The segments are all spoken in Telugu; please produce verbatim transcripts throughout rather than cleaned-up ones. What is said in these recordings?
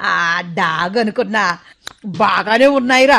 ఆ డాగ్ అనుకున్నా బాగానే ఉన్నాయిరా.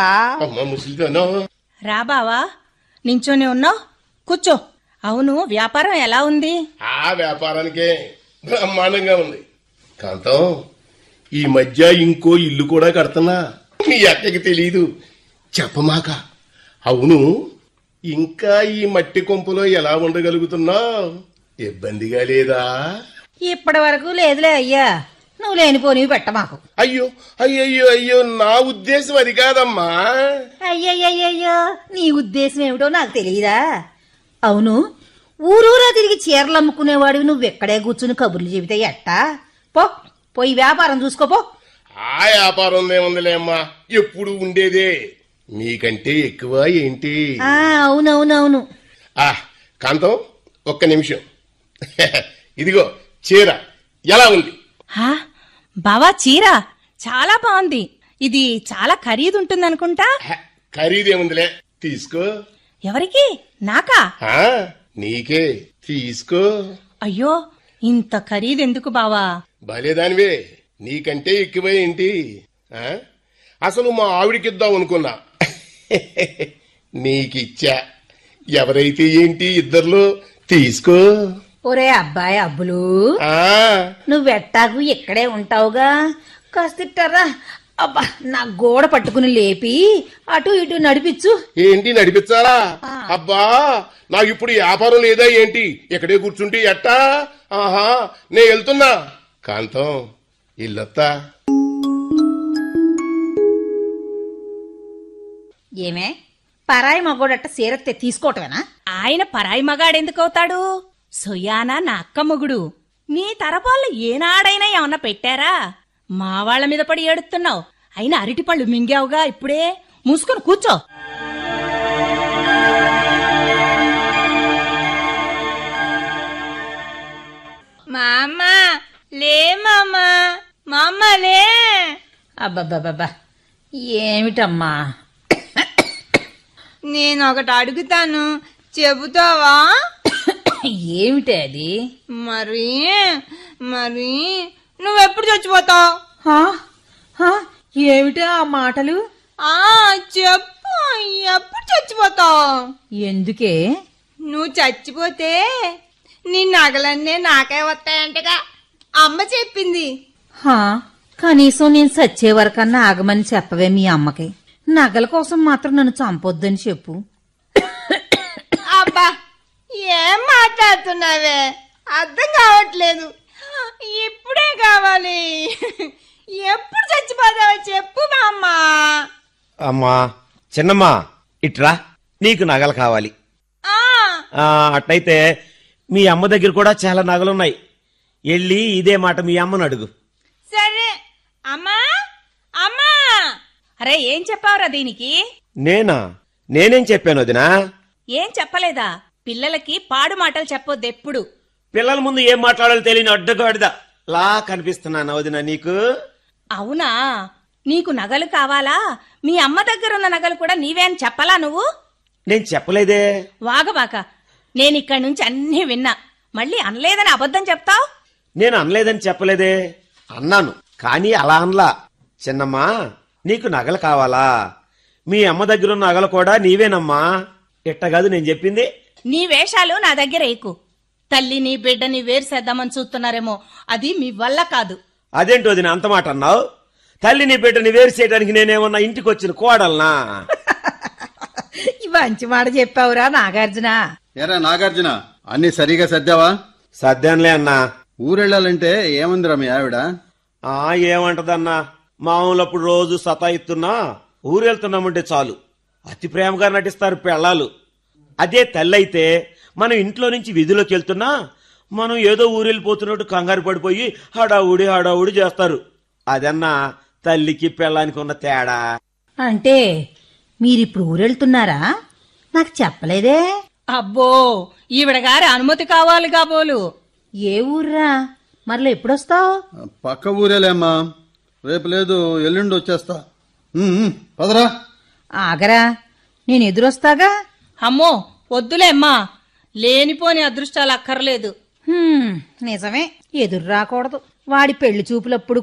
రా బావా, నించోనే ఉన్నావు, కూర్చో. అవును, వ్యాపారం ఎలా ఉంది? ఆ వ్యాపారానికే బ్రహ్మాండంగా ఉంది కాంతం. ఈ మధ్య ఇంకో ఇల్లు కూడా కడుతున్నా, మీ అక్కకి తెలీదు చెప్పమాక. అవును, ఇంకా ఈ మట్టి కొంపలో ఎలా ఉండగలుగుతున్నావు? ఇబ్బందిగా లేదా? ఇప్పటి వరకు లేదులే అయ్యా, నువ్వు లేనిపోనివి పెట్ట మాకు. అయ్యో అయ్యయ్యో అయ్యో, నా ఉద్దేశం అది కాదమ్మా. అయ్యయ్యయ్యో, నీ ఉద్దేశం ఏమిటో నాకు తెలియదా? అవును, ఊరూరా తిరిగి చీరలు అమ్ముకునేవాడివి నువ్వెక్కడే కూర్చుని కబుర్లు చెబితే ఎట్టా? పో పోయి వ్యాపారం చూసుకోపో. ఆ వ్యాపారం ఏముందిలే అమ్మా, ఎప్పుడు ఉండేదే. మీకంటే ఎక్కువ ఏంటి? అవునవునవును. ఆ కాంతం, ఒక్క నిమిషం. ఇదిగో చీర ఎలా ఉంది? బావా, చీర చాలా బాగుంది. ఇది చాలా ఖరీదు ఉంటుంది అనుకుంటా. ఖరీదేముందిలే, తీసుకో. ఎవరికి? నాకా? నీకే, తీసుకో. అయ్యో, ఇంత ఖరీదెందుకు బావా? భలేదానివే, నీకంటే ఎక్కువ ఏంటి? అసలు మా ఆవిడికిద్దాం అనుకున్నా, నీకిచ్చా. ఎవరైతే ఏంటి, ఇద్దర్లో తీసుకో. ఒరే అబ్బాయి అబ్బులు, నువ్వెట్టాకు ఇక్కడే ఉంటావుగా, కాస్తిట్టారా. అబ్బా, నా గోడ పట్టుకుని లేపి అటు ఇటు నడిపించు. ఏంటి నడిపించాలా? అబ్బా, నాకు ఇప్పుడు వ్యాపారం లేదా ఏంటి? ఇక్కడే కూర్చుంటే ఎట్టా? ఆహా, నే వెళ్తున్నా. కాంతం, ఇల్లొత్తా. ఏమే, పరాయి మగోడట్ట సీరత్తే తీసుకోవటమేనా? ఆయన పరాయి మగాడెందుకవుతాడు? సొయ్యానా నా అక్క మొగుడు. నీ తరపాళ్ళు ఏనాడైనా ఏమన్నా పెట్టారా? మా వాళ్ల మీద పడి ఏడుస్తున్నావు. అయినా అరటిపళ్ళు మింగావుగా ఇప్పుడే, మూసుకొని కూర్చో. మామ లే, మామ మామ లే. అబ్బబ్బబ్బా, ఏమిటమ్మా? నేనొకటి అడుగుతాను, చెబుతావా? ఏమిటే అది? మరి మరి నువ్వెప్పుడు చచ్చిపోతావు? ఏమిటా ఆ మాటలు? ఆ చెప్పు, ఎప్పుడు చచ్చిపోతావు? ఎందుకే? నువ్వు చచ్చిపోతే నీ నగలన్నీ నాకే వస్తాయంటగా అమ్మ చెప్పింది. కనీసం నేను చచ్చే వరకన్నా ఆగమని చెప్పవే మీ అమ్మకి. నగల కోసం మాత్రం నన్ను చంపొద్దని చెప్పు. అబ్బా, ఏం మాట్లాడుతున్నావే, అర్థం కావట్లేదు. ఇప్పుడే కావాలి, ఎప్పుడు చచ్చిపోతావో చెప్పు మా అమ్మ. అమ్మా చిన్నమ్మా, ఇట్రా, నీకు నగలు కావాలి. అట్లయితే మీ అమ్మ దగ్గర కూడా చాలా నగలున్నాయి. వెళ్ళి ఇదే మాట మీ అమ్మను అడుగు. సరే అమ్మా. అమ్మా, అరే ఏం చెప్పావురా దీనికి? నేనా? నేనేం చెప్పాను వదినా? ఏం చెప్పలేదా? పిల్లలకి పాడు మాటలు చెప్పొద్దెప్పుడు. పిల్లల ముందు ఏం మాట్లాడాలో తెలియని అడ్డగాడిదా లా కనిపిస్తున్నానా వదినా నీకు? అవునా, నీకు నగలు కావాలా? మీ అమ్మ దగ్గరున్న నగలు కూడా నీవే అని చెప్పలా నువ్వు? నేను చెప్పలేదే. వాగబాక, నేనిక్కడి నుంచి అన్నీ విన్నా. మళ్ళీ అనలేదని అబద్ధం చెప్తావు? నేను అనలేదని చెప్పలేదే, అన్నాను. కానీ అలా అనలా. చిన్నమ్మా, నీకు నగలు కావాలా? మీ అమ్మ దగ్గరున్న నగలు కూడా నీవేనమ్మా. ఎట్టగాదు నేను చెప్పింది. నీ వేషాలు నా దగ్గర ఎక్కు. తల్లిని బిడ్డని వేరు చేద్దామని చూస్తున్నారేమో, అది మీ వల్ల కాదు. అదేంటో వదినా అంత మాట అన్నావు? తల్లిని బిడ్డని వేరు చేయడానికి నేనేమన్నా ఇంటికి వచ్చిన కోడల్నా? మంచి మాట చెప్పావురా నాగార్జున. ఎరా నాగార్జున, అన్ని సరిగా సర్దావా? సర్దానులే అన్నా. ఊరెళ్ళాలంటే ఏమందిరా మీ ఆవిడ? ఆ ఏమంటదన్నా, మామూలప్పుడు రోజు సతాయిస్తున్నా ఊరెళ్తున్నామంటే చాలు అతి ప్రేమగా నటిస్తారు పెళ్ళాలు. అదే తల్లి అయితే మనం ఇంట్లో నుంచి విధిలోకి వెళ్తున్నా మనం ఏదో ఊరెళ్ళిపోతున్నట్టు కంగారు పడిపోయి హడావుడి హడావుడి చేస్తారు. అదన్నా తల్లికి పెళ్ళానికి ఉన్న తేడా. అంటే మీరిప్పుడు ఊరెళ్తున్నారా? నాకు చెప్పలేదే. అబ్బో, ఈవిడ గారి అనుమతి కావాలి కాబోలు. ఏ ఊర్రా? మరలో ఎప్పుడొస్తావు? పక్క ఊరేలేమ్మా, రేపు లేదు ఎల్లుండి వచ్చేస్తా. పదరా. ఆగరా, నేను ఎదురొస్తాగా. అమ్మో వద్దులే అమ్మా, లేనిపోని అదృష్టాలు అక్కర్లేదు. నిజమే, ఎదురు రాకూడదు. వాడి పెళ్లి చూపులప్పుడు